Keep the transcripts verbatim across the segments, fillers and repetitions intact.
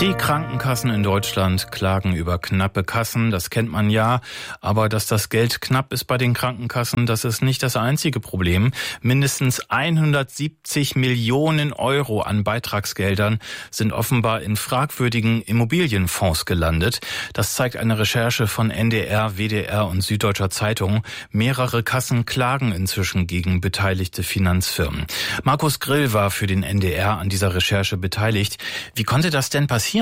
Die Krankenkassen in Deutschland klagen über knappe Kassen, das kennt man ja. Aber dass das Geld knapp ist bei den Krankenkassen, das ist nicht das einzige Problem. Mindestens hundertsiebzig Millionen Euro an Beitragsgeldern sind offenbar in fragwürdigen Immobilienfonds gelandet. Das zeigt eine Recherche von N D R, W D R und Süddeutscher Zeitung. Mehrere Kassen klagen inzwischen gegen beteiligte Finanzfirmen. Markus Grill war für den N D R an dieser Recherche beteiligt. Wie konnte das denn passieren?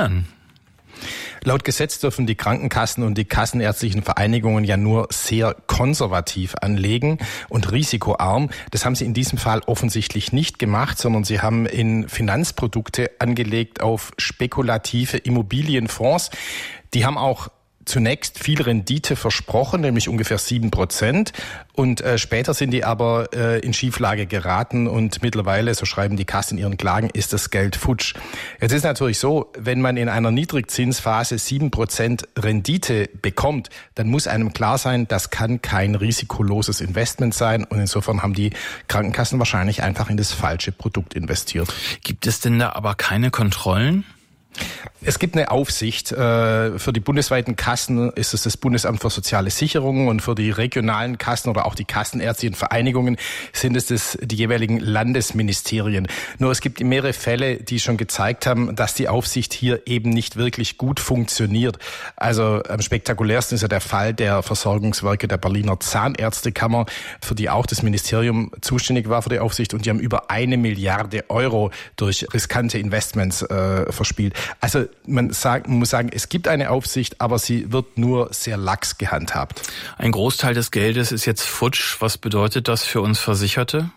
Laut Gesetz dürfen die Krankenkassen und die kassenärztlichen Vereinigungen ja nur sehr konservativ anlegen und risikoarm. Das haben sie in diesem Fall offensichtlich nicht gemacht, sondern sie haben in Finanzprodukte angelegt auf spekulative Immobilienfonds. Die haben auch zunächst viel Rendite versprochen, nämlich ungefähr sieben Prozent. Und äh, später sind die aber äh, in Schieflage geraten und mittlerweile, so schreiben die Kassen in ihren Klagen, ist das Geld futsch. Jetzt ist natürlich so, wenn man in einer Niedrigzinsphase sieben Prozent Rendite bekommt, dann muss einem klar sein, das kann kein risikoloses Investment sein. Und insofern haben die Krankenkassen wahrscheinlich einfach in das falsche Produkt investiert. Gibt es denn da aber keine Kontrollen? Es gibt eine Aufsicht. Für die bundesweiten Kassen ist es das Bundesamt für soziale Sicherung und für die regionalen Kassen oder auch die kassenärztlichen Vereinigungen sind es das, die jeweiligen Landesministerien. Nur es gibt mehrere Fälle, die schon gezeigt haben, dass die Aufsicht hier eben nicht wirklich gut funktioniert. Also am spektakulärsten ist ja der Fall der Versorgungswerke der Berliner Zahnärztekammer, für die auch das Ministerium zuständig war für die Aufsicht, und die haben über eine Milliarde Euro durch riskante Investments äh, verspielt. Also man, sagt, man muss sagen, es gibt eine Aufsicht, aber sie wird nur sehr lax gehandhabt. Ein Großteil des Geldes ist jetzt futsch. Was bedeutet das für uns Versicherte?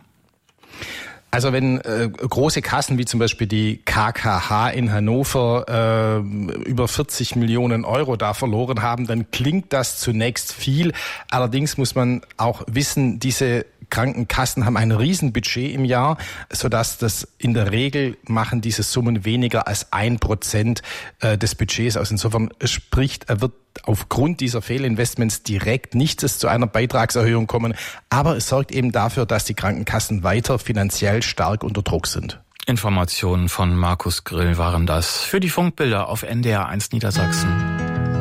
Also wenn äh, große Kassen wie zum Beispiel die K K H in Hannover äh, über vierzig Millionen Euro da verloren haben, dann klingt das zunächst viel. Allerdings muss man auch wissen, diese Krankenkassen haben ein Riesenbudget im Jahr, sodass das in der Regel machen diese Summen weniger als ein Prozent des Budgets aus. Insofern spricht, er wird aufgrund dieser Fehlinvestments direkt nicht zu einer Beitragserhöhung kommen, aber es sorgt eben dafür, dass die Krankenkassen weiter finanziell stark unter Druck sind. Informationen von Markus Grill waren das für die Funkbilder auf N D R eins Niedersachsen.